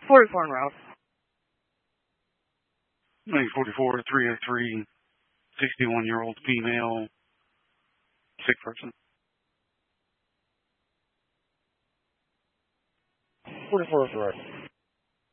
44 en route. 44, 303, 61-year-old female, sick person. 44 is right.